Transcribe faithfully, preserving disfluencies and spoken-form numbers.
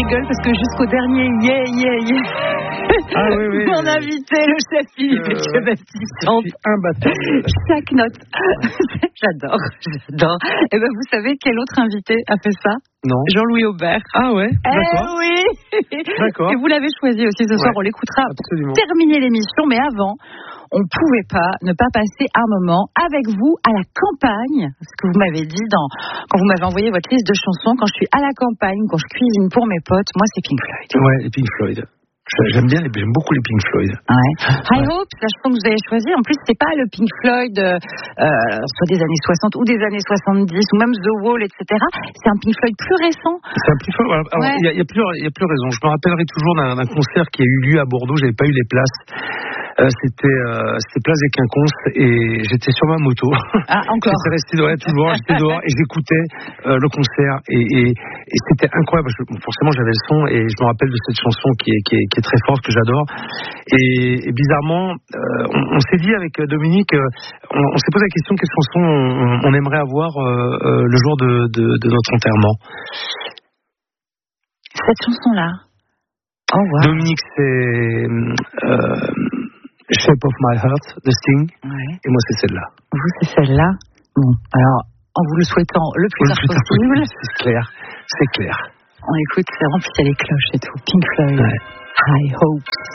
rigole parce que jusqu'au dernier yeah, yeah, yeah. Ah oui, oui. Mon invité, le chef Philippe Euh, Etchebest, chante imbattable. chaque note. J'adore, j'adore. Et ben vous savez quel autre invité a fait ça? Non. Jean-Louis Aubert. Ah ouais, d'accord. Eh oui. D'accord. Et vous l'avez choisi aussi ce soir, Ouais, on l'écoutera absolument. terminer l'émission, mais avant, on ne pouvait pas ne pas passer un moment avec vous à la campagne. Ce que vous m'avez dit dans, quand vous m'avez envoyé votre liste de chansons, quand je suis à la campagne, quand je cuisine pour mes potes, moi c'est Pink Floyd. Ouais, et Pink Floyd. J'aime bien, les, j'aime beaucoup les Pink Floyd. Ouais. High Ouais. Hopes, la chanson que vous avez choisie, en plus c'est pas le Pink Floyd euh, euh, soit des années soixante ou des années soixante-dix ou même The Wall, et cetera. C'est un Pink Floyd plus récent. C'est un Pink Floyd. Alors, il Ouais. y, a, y a plusieurs, il y a plusieurs raisons. Je me rappellerai toujours d'un, d'un concert qui a eu lieu à Bordeaux. J'avais pas eu les places. Euh, c'était, euh, c'était Place des Quinconces et j'étais sur ma moto. Ah, encore. J'étais resté dehors, toujours, j'étais dehors et j'écoutais euh, le concert et, et, et c'était incroyable. Parce que, forcément, j'avais le son et je me rappelle de cette chanson qui est, qui est, qui est très forte, que j'adore. Et, et bizarrement, euh, on, on s'est dit avec Dominique, euh, on, on s'est posé la question quelle chanson on, on aimerait avoir euh, euh, le jour de, de, de notre enterrement. Cette chanson-là. Oh wow. Dominique, c'est euh, Shape of My Heart, The Sting, Ouais. et moi c'est celle-là. Vous, c'est celle-là. Bon, alors, en vous le souhaitant le plus tard possible, C'est clair, c'est clair. on écoute, c'est rempli, il y a les cloches et tout. Pink Floyd, Ouais. High Hopes.